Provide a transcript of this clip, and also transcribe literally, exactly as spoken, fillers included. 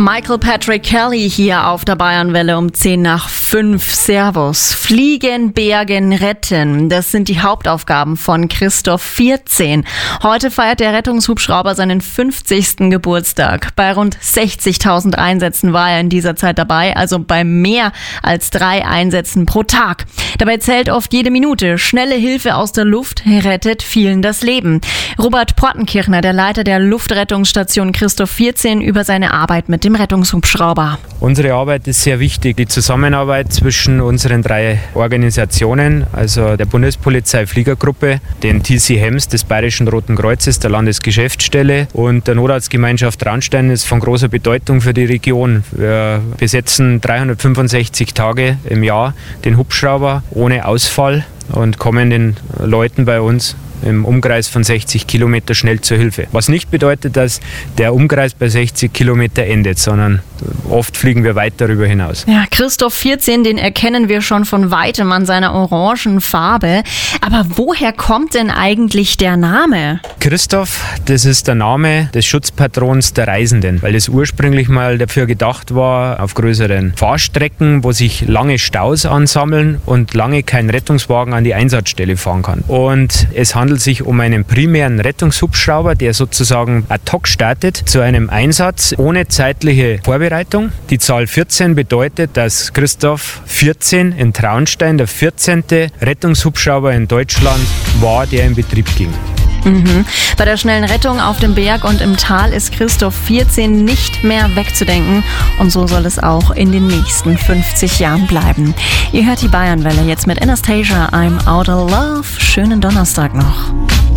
Michael Patrick Kelly hier auf der Bayernwelle um zehn nach fünf. Servus. Fliegen, bergen, retten. Das sind die Hauptaufgaben von Christoph vierzehn. Heute feiert der Rettungshubschrauber seinen fünfzigsten Geburtstag. Bei rund sechzigtausend Einsätzen war er in dieser Zeit dabei, also bei mehr als drei Einsätzen pro Tag. Dabei zählt oft jede Minute. Schnelle Hilfe aus der Luft rettet vielen das Leben. Robert Pottenkirchner, der Leiter der Luftrettungsstation Christoph vierzehn, über seine Arbeit mit dem Rettungshubschrauber. Unsere Arbeit ist sehr wichtig. Die Zusammenarbeit zwischen unseren drei Organisationen, also der Bundespolizei Fliegergruppe, den T C Hems des Bayerischen Roten Kreuzes, der Landesgeschäftsstelle und der Notarztgemeinschaft Traunstein ist von großer Bedeutung für die Region. Wir besetzen dreihundertfünfundsechzig Tage im Jahr den Hubschrauber ohne Ausfall und kommen den Leuten bei uns im Umkreis von sechzig Kilometer schnell zur Hilfe. Was nicht bedeutet, dass der Umkreis bei sechzig Kilometer endet, sondern oft fliegen wir weit darüber hinaus. Ja, Christoph vierzehn, den erkennen wir schon von weitem an seiner orangen Farbe. Aber woher kommt denn eigentlich der Name? Christoph, das ist der Name des Schutzpatrons der Reisenden, weil es ursprünglich mal dafür gedacht war, auf größeren Fahrstrecken, wo sich lange Staus ansammeln und lange kein Rettungswagen an die Einsatzstelle fahren kann. Und es handelt sich um einen primären Rettungshubschrauber, der sozusagen ad hoc startet zu einem Einsatz ohne zeitliche Vorbereitung. Die Zahl vierzehn bedeutet, dass Christoph vierzehn in Traunstein der vierzehnte Rettungshubschrauber in Deutschland war, der in Betrieb ging. Mhm. Bei der schnellen Rettung auf dem Berg und im Tal ist Christoph vierzehn nicht mehr wegzudenken. Und so soll es auch in den nächsten fünfzig Jahren bleiben. Ihr hört die Bayernwelle jetzt mit Anastasia, I'm Out of Love. Schönen Donnerstag noch.